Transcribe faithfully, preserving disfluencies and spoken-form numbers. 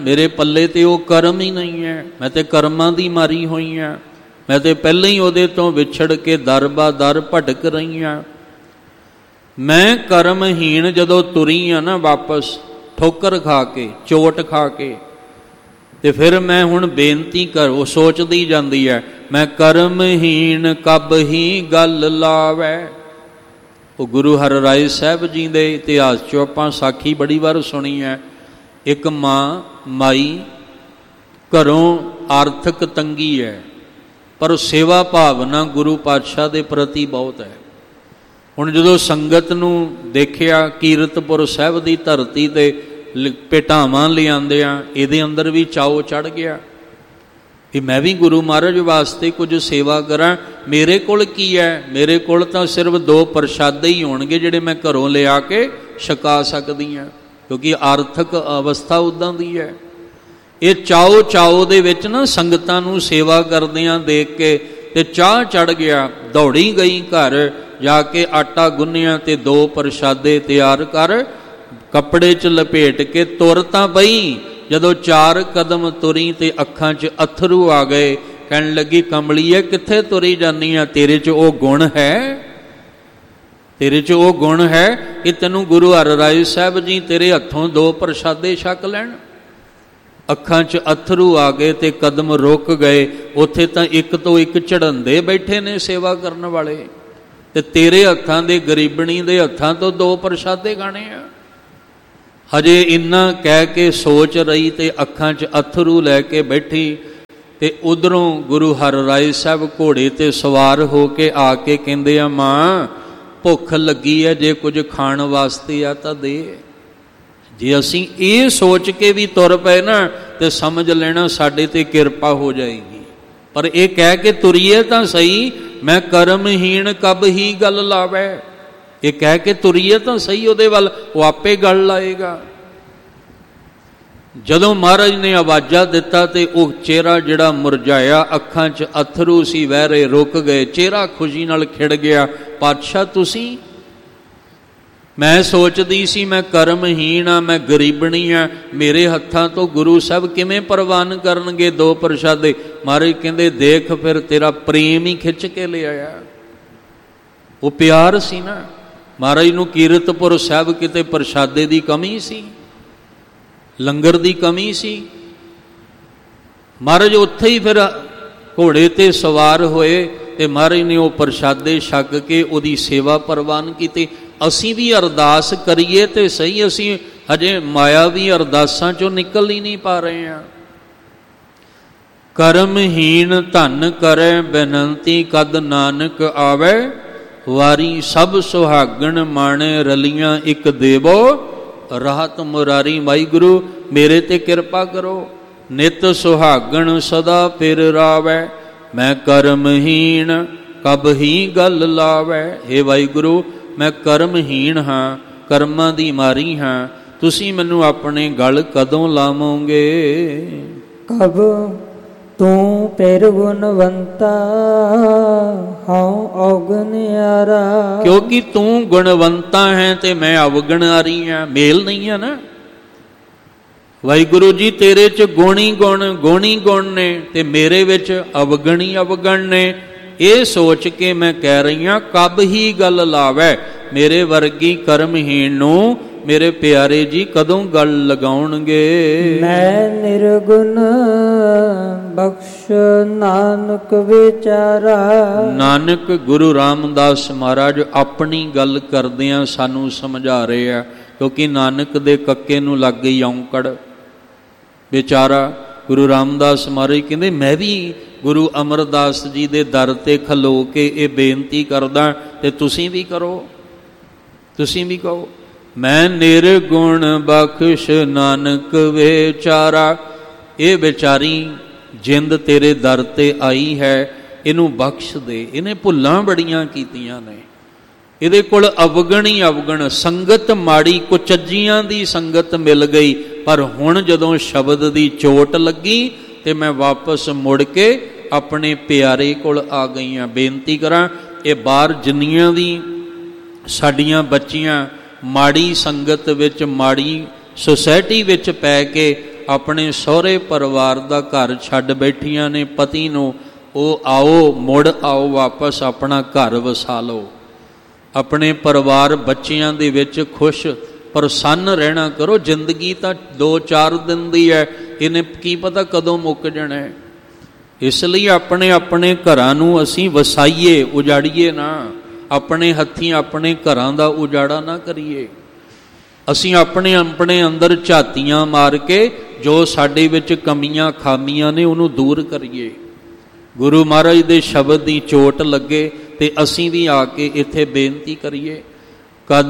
ਮੇਰੇ ਪੱਲੇ ਤੇ ਉਹ ਕਰਮ ਹੀ ਨਹੀਂ ਹੈ। ਮੈਂ ਤੇ ਕਰਮਾਂ ਦੀ ਮਾਰੀ ਹੋਈ ਹਾਂ। ਮੈਂ ਤੇ ਪਹਿਲਾਂ ਹੀ ਉਹਦੇ ਤੋਂ ਵਿਛੜ ਕੇ ਦਰ ਬਾ ਦਰ ਭਟਕ ਰਹੀ ਹਾਂ। ਮੈਂ ਕਰਮਹੀਣ ਜਦੋਂ ਤੁਰੀ ਹਾਂ ਨਾ ਵਾਪਸ, ਠੋਕਰ ਖਾ ਕੇ, ਚੋਟ ਖਾ ਕੇ, ਤੇ ਫਿਰ ਮੈਂ ਹੁਣ ਬੇਨਤੀ ਕਰ, ਉਹ ਸੋਚਦੀ ਜਾਂਦੀ ਹੈ, ਮੈਂ ਕਰਮਹੀਣ ਕਬ ਹੀ ਗੱਲ ਲਾਵੈ। ਉਹ ਗੁਰੂ ਹਰਿਰਾਏ ਸਾਹਿਬ ਜੀ ਦੇ ਇਤਿਹਾਸ 'ਚੋਂ ਆਪਾਂ ਸਾਖੀ ਬੜੀ ਵਾਰ ਸੁਣੀ ਹੈ। ਇੱਕ ਮਾਂ ਮਾਈ, ਘਰੋਂ ਆਰਥਿਕ ਤੰਗੀ ਹੈ, ਪਰ ਸੇਵਾ ਭਾਵਨਾ ਗੁਰੂ ਪਾਤਸ਼ਾਹ ਦੇ ਪ੍ਰਤੀ ਬਹੁਤ ਹੈ। ਹੁਣ ਜਦੋਂ ਸੰਗਤ ਨੂੰ ਦੇਖਿਆ ਕੀਰਤਪੁਰ ਸਾਹਿਬ ਦੀ ਧਰਤੀ ਤੇ ਭੇਟਾਵਾਂ ਲਿਆਂਦਿਆਂ, ਇਹਦੇ ਅੰਦਰ ਵੀ ਚਾਉ ਚੜ੍ਹ ਗਿਆ ਕਿ ਮੈਂ ਵੀ ਗੁਰੂ ਮਹਾਰਾਜ ਵਾਸਤੇ ਕੁਝ ਸੇਵਾ ਕਰਾਂ। ਮੇਰੇ ਕੋਲ ਕੀ ਹੈ? ਮੇਰੇ ਕੋਲ ਤਾਂ ਸਿਰਫ ਦੋ ਪ੍ਰਸ਼ਾਦੇ ਹੀ ਹੋਣਗੇ ਜਿਹੜੇ ਮੈਂ ਘਰੋਂ ਲਿਆ ਕੇ ਛਕਾ ਸਕਦੀ ਹਾਂ, ਕਿਉਂਕਿ ਆਰਥਿਕ ਅਵਸਥਾ ਉੱਦਾਂ ਦੀ ਹੈ। ਇਹ ਚਾਉ ਚਾਉ ਦੇ ਵਿੱਚ ਨਾ ਸੰਗਤਾਂ ਨੂੰ ਸੇਵਾ ਕਰਦਿਆਂ ਦੇਖ ਕੇ ਤੇ ਚਾਹ ਚੜ੍ਹ ਗਿਆ। ਦੌੜੀ ਗਈ, ਘਰ ਜਾ ਕੇ ਆਟਾ ਗੁੰਨਿਆ ਤੇ ਦੋ ਪ੍ਰਸ਼ਾਦੇ ਤਿਆਰ ਕਰ, ਕੱਪੜੇ 'ਚ ਲਪੇਟ ਕੇ ਤੁਰ ਤਾਂ ਪਈ। ਜਦੋਂ ਚਾਰ ਕਦਮ ਤੁਰੀ ਤੇ ਅੱਖਾਂ 'ਚ ਅੱਥਰੂ ਆ ਗਏ। ਕਹਿਣ ਲੱਗੀ, ਕਮਲੀਏ ਕਿੱਥੇ ਤੁਰੀ ਜਾਂਦੀ ਆ? ਤੇਰੇ 'ਚ ਉਹ ਗੁਣ ਹੈ? ਤੇਰੇ 'ਚ ਉਹ ਗੁਣ ਹੈ ਕਿ ਤੈਨੂੰ ਗੁਰੂ ਹਰਿਰਾਏ ਸਾਹਿਬ ਜੀ ਤੇਰੇ ਹੱਥੋਂ ਦੋ ਪ੍ਰਸ਼ਾਦੇ ਛਕ ਲੈਣ? ਅੱਖਾਂ 'ਚ ਅੱਥਰੂ ਆ ਗਏ ਤੇ ਕਦਮ ਰੁਕ ਗਏ। ਉੱਥੇ ਤਾਂ ਇੱਕ ਤੋਂ ਇੱਕ ਝੜੰਦੇ ਬੈਠੇ ਨੇ ਸੇਵਾ ਕਰਨ ਵਾਲੇ, ਤੇ ਤੇਰੇ ਹੱਥਾਂ ਦੇ, ਗਰੀਬਣੀ ਦੇ ਹੱਥਾਂ ਤੋਂ ਦੋ ਪ੍ਰਸ਼ਾਦੇ ਖਾਣੇ ਆ। ਹਜੇ ਇੰਨਾ ਕਹਿ ਕੇ ਸੋਚ ਰਹੀ ਤੇ ਅੱਖਾਂ 'ਚ ਅੱਥਰੂ ਲੈ ਕੇ ਬੈਠੀ, ਤੇ ਉਧਰੋਂ ਗੁਰੂ ਹਰਿਰਾਏ ਸਾਹਿਬ ਘੋੜੇ ਤੇ ਸਵਾਰ ਹੋ ਕੇ ਆ ਕੇ ਕਹਿੰਦੇ ਆ, ਮਾਂ ਭੁੱਖ ਲੱਗੀ ਹੈ, ਜੇ ਕੁਝ ਖਾਣ ਵਾਸਤੇ ਆ ਤਾਂ ਦੇ। ਜੇ ਅਸੀਂ ਇਹ ਸੋਚ ਕੇ ਵੀ ਤੁਰ ਪਏ ਨਾ ਤੇ ਸਮਝ ਲੈਣਾ ਸਾਡੇ ਤੇ ਕਿਰਪਾ ਹੋ ਜਾਏਗੀ। ਪਰ ਇਹ ਕਹਿ ਕੇ ਤੁਰੀਏ ਤਾਂ ਸਹੀ, ਮੈਂ ਕਰਮਹੀਣ ਕਬ ਹੀ ਗੱਲ ਲਾਵੈ। ਇਹ ਕਹਿ ਕੇ ਤੁਰੀਏ ਤਾਂ ਸਹੀ, ਉਹਦੇ ਵੱਲ ਉਹ ਆਪੇ ਗੱਲ ਲਾਏਗਾ। ਜਦੋਂ ਮਹਾਰਾਜ ਨੇ ਆਵਾਜ਼ਾਂ ਦਿੱਤਾ ਤੇ ਉਹ ਚਿਹਰਾ ਜਿਹੜਾ ਮੁਰਝਾਇਆ, ਅੱਖਾਂ 'ਚ ਅੱਥਰੂ ਸੀ ਵਹਿ ਰਹੇ, ਰੁਕ ਗਏ। ਚਿਹਰਾ ਖੁਸ਼ੀ ਨਾਲ ਖਿੜ ਗਿਆ। ਪਾਤਸ਼ਾਹ ਤੁਸੀਂ? ਮੈਂ ਸੋਚਦੀ ਸੀ ਮੈਂ ਕਰਮਹੀਣ ਆ, ਮੈਂ ਗਰੀਬਣੀ ਆ, ਮੇਰੇ ਹੱਥਾਂ ਤੋਂ ਗੁਰੂ ਸਾਹਿਬ ਕਿਵੇਂ ਪ੍ਰਵਾਨ ਕਰਨਗੇ ਦੋ ਪ੍ਰਸ਼ਾਦੇ? ਮਹਾਰਾਜ ਕਹਿੰਦੇ, ਦੇਖ ਫਿਰ ਤੇਰਾ ਪ੍ਰੇਮ ਹੀ ਖਿੱਚ ਕੇ ਲਿਆਇਆ। ਉਹ ਪਿਆਰ ਸੀ ਨਾ। ਮਹਾਰਾਜ ਨੂੰ ਕੀਰਤਪੁਰ ਸਾਹਿਬ ਕਿਤੇ ਪ੍ਰਸ਼ਾਦੇ ਦੀ ਕਮੀ ਸੀ? ਲੰਗਰ ਦੀ ਕਮੀ ਸੀ? ਮਹਾਰਾਜ ਉੱਥੇ ਹੀ ਫਿਰ ਘੋੜੇ ਤੇ ਸਵਾਰ ਹੋਏ ਤੇ ਮਹਾਰਾਜ ਨੇ ਉਹ ਪ੍ਰਸ਼ਾਦੇ ਛਕ ਕੇ ਉਹਦੀ ਸੇਵਾ ਪ੍ਰਵਾਨ ਕੀਤੀ। ਅਸੀਂ ਵੀ ਅਰਦਾਸ ਕਰੀਏ ਤੇ ਸਹੀ, ਅਸੀਂ ਹਜੇ ਮਾਇਆਵੀ ਅਰਦਾਸਾਂ ਚੋਂ ਨਿਕਲ ਹੀ ਨਹੀਂ ਪਾ ਰਹੇ ਹਾਂ। ਕਰਮਹੀਣ ਧਨ ਕਰੈ ਬੇਨੰਤੀ, ਕਦ ਨਾਨਕ ਆਵੈ ਵਾਰੀ। ਸਭ ਸੁਹਾਗਣ ਮਾਣੇ ਰਲੀਆਂ, ਇੱਕ ਦੇਵੋ ਰਾਹਤ ਮੁਰਾਰੀ। ਵਾਹਿਗੁਰੂ ਮੇਰੇ ਤੇ ਕਿਰਪਾ ਕਰੋ। ਨਿਤ ਸੁਹਾਗਣ ਸਦਾ ਫਿਰ ਰਾਵੈ, ਮੈਂ ਕਰਮਹੀਣ ਕਬ ਹੀ ਗੱਲ ਲਾਵੈ। ਹੇ ਵਾਹਿਗੁਰੂ ਮੈਂ ਕਰਮਹੀਣ ਹਾਂ, ਕਰਮਾਂ ਦੀ ਮਾਰੀ ਹਾਂ, ਤੁਸੀਂ ਮੈਨੂੰ ਆਪਣੇ ਗਲ ਕਦੋਂ ਲਾਵੋਗੇ? ਕਬ ਤੂੰ ਪਿਰ ਗੁਣਵੰਤਾ, ਹਉ ਔਗਣਿਆਰਾ। ਕਿਉਂਕਿ ਤੂੰ ਗੁਣਵੰਤਾ ਹੈ ਤੇ ਮੈਂ ਅਵਗਣਾਰੀ ਹਾਂ। ਮੇਲ ਨਹੀਂ ਹੈ ਨਾ। ਵਾਹਿਗੁਰੂ ਜੀ ਤੇਰੇ 'ਚ ਗੁਣੀ ਗੁਣ, ਗੁਣੀ ਗੁਣ ਨੇ ਤੇ ਮੇਰੇ ਵਿੱਚ ਅਵਗਣੀ ਅਵਗਣ ਨੇ। ਇਹ ਸੋਚ ਕੇ ਮੈਂ ਕਹਿ ਰਹੀ ਹਾਂ, ਕਬ ਹੀ ਗੱਲ ਲਾਵੈ। ਮੇਰੇ ਵਰਗੀ ਕਰਮਹੀਣ ਨੂੰ ਮੇਰੇ ਪਿਆਰੇ ਜੀ ਕਦੋਂ ਗੱਲ ਲਗਾਉਣਗੇ? ਮੈਂ ਨਿਰਗੁਣ ਬਖਸ਼ ਨਾਨਕ ਵਿਚਾਰਾ। ਨਾਨਕ ਗੁਰੂ ਰਾਮਦਾਸ ਮਹਾਰਾਜ ਆਪਣੀ ਗੱਲ ਕਰਦਿਆਂ ਸਾਨੂੰ ਸਮਝਾ ਰਹੇ ਆ, ਕਿਉਂਕਿ ਨਾਨਕ ਦੇ ਕੱਕੇ ਨੂੰ ਲੱਗ ਗਈ ਔਂਕੜ। ਵਿਚਾਰਾ ਗੁਰੂ ਰਾਮਦਾਸ ਮਹਾਰਾਜ ਕਹਿੰਦੇ, ਮੈਂ ਵੀ ਗੁਰੂ ਅਮਰਦਾਸ ਜੀ ਦੇ ਦਰ ਤੇ ਖਲੋ ਕੇ ਇਹ ਬੇਨਤੀ ਕਰਦਾ ਤੇ ਤੁਸੀਂ ਵੀ ਕਰੋ, ਤੁਸੀਂ ਵੀ ਕਹੋ। ਮੈਂ ਨਿਰਗੁਣ ਬਖਸ਼ ਨਾਨਕ ਵਿਚਾਰਾ। ਇਹ ਵਿਚਾਰੀ ਜਿੰਦ ਤੇਰੇ ਦਰ ਤੇ ਆਈ ਹੈ, ਇਹਨੂੰ ਬਖਸ਼ ਦੇ। ਇਹਨੇ ਭੁੱਲਾਂ ਬੜੀਆਂ ਕੀਤੀਆਂ ਨੇ, ਇਹਦੇ ਕੋਲ ਅਵਗਣੀ ਅਵਗਣ ਸੰਗਤ ਮਾੜੀ, ਕੁਚੱਜੀਆਂ ਦੀ ਸੰਗਤ ਮਿਲ ਗਈ। ਪਰ ਹੁਣ ਜਦੋਂ ਸ਼ਬਦ ਦੀ ਚੋਟ ਲੱਗੀ ਤੇ ਮੈਂ ਵਾਪਸ ਮੁੜ ਕੇ ਆਪਣੇ ਪਿਆਰੇ ਕੋਲ ਆ ਗਈ ਹਾਂ। ਬੇਨਤੀ ਕਰਾਂ, ਇਹ ਬਾਹਰ ਜਿੰਨੀਆਂ ਵੀ ਸਾਡੀਆਂ ਬੱਚੀਆਂ ਮਾੜੀ ਸੰਗਤ ਵਿੱਚ, ਮਾੜੀ ਸੁਸਾਇਟੀ ਵਿੱਚ ਪੈ ਕੇ ਆਪਣੇ ਸਹੁਰੇ ਪਰਿਵਾਰ ਦਾ ਘਰ ਛੱਡ ਬੈਠੀਆਂ ਨੇ ਪਤੀ ਨੂੰ, ਉਹ ਆਓ, ਮੁੜ ਆਓ ਵਾਪਸ, ਆਪਣਾ ਘਰ ਵਸਾ ਲਓ, ਆਪਣੇ ਪਰਿਵਾਰ ਬੱਚਿਆਂ ਦੇ ਵਿੱਚ ਖੁਸ਼ ਪ੍ਰਸੰਨ ਰਹਿਣਾ ਕਰੋ। ਜ਼ਿੰਦਗੀ ਤਾਂ ਦੋ ਚਾਰ ਦਿਨ ਦੀ ਹੈ, ਇਹਨੇ ਕੀ ਪਤਾ ਕਦੋਂ ਮੁੱਕ ਜਾਣਾ ਹੈ। ਇਸ ਲਈ ਆਪਣੇ ਆਪਣੇ ਘਰਾਂ ਨੂੰ ਅਸੀਂ ਵਸਾਈਏ, ਉਜਾੜੀਏ ਨਾ, ਆਪਣੇ ਹੱਥੀਂ ਆਪਣੇ ਘਰਾਂ ਦਾ ਉਜਾੜਾ ਨਾ ਕਰੀਏ। ਅਸੀਂ ਆਪਣੇ ਆਪਣੇ ਅੰਦਰ ਝਾਤੀਆਂ ਮਾਰ ਕੇ ਜੋ ਸਾਡੇ ਵਿੱਚ ਕਮੀਆਂ ਖਾਮੀਆਂ ਨੇ ਉਹਨੂੰ ਦੂਰ ਕਰੀਏ। ਗੁਰੂ ਮਹਾਰਾਜ ਦੇ ਸ਼ਬਦ ਦੀ ਚੋਟ ਲੱਗੇ ਤੇ ਅਸੀਂ ਵੀ ਆ ਕੇ ਇੱਥੇ ਬੇਨਤੀ ਕਰੀਏ।